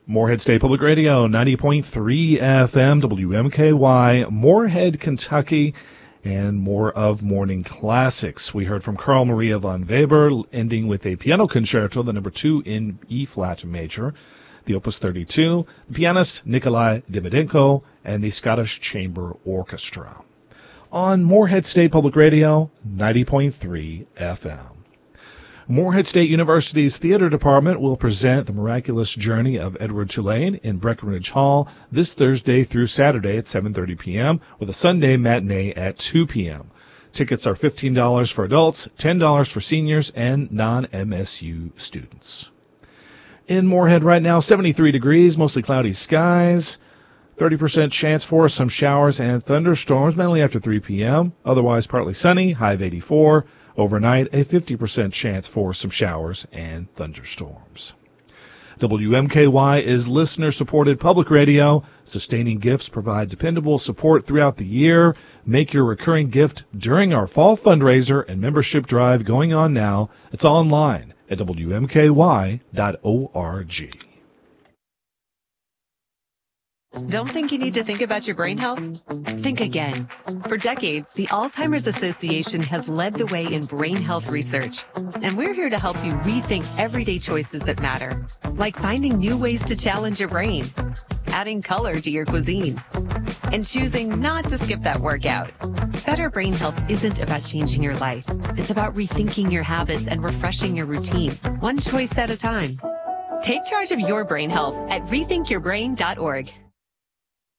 Morehead State Public Radio, 90.3 FM, WMKY, Morehead, Kentucky, and more of Morning Classics. We heard from Carl Maria von Weber, ending with a piano concerto, the number 2 in E-flat major, the Opus 32, the pianist Nikolai Davydenko, and the Scottish Chamber Orchestra. On Morehead State Public Radio, 90.3 FM. Morehead State University's Theater Department will present The Miraculous Journey of Edward Tulane in Breckenridge Hall this Thursday through Saturday at 7:30 p.m. with a Sunday matinee at 2 p.m. Tickets are $15 for adults, $10 for seniors, and non-MSU students. In Morehead right now, 73 degrees, mostly cloudy skies, 30% chance for some showers and thunderstorms, mainly after 3 p.m. Otherwise partly sunny, high of 84. Overnight, a 50% chance for some showers and thunderstorms. WMKY is listener-supported public radio. Sustaining gifts provide dependable support throughout the year. Make your recurring gift during our fall fundraiser and membership drive going on now. It's online at WMKY.org. Don't think you need to think about your brain health? Think again. For decades, the Alzheimer's Association has led the way in brain health research. And we're here to help you rethink everyday choices that matter, like finding new ways to challenge your brain, adding color to your cuisine, and choosing not to skip that workout. Better brain health isn't about changing your life. It's about rethinking your habits and refreshing your routine, one choice at a time. Take charge of your brain health at rethinkyourbrain.org.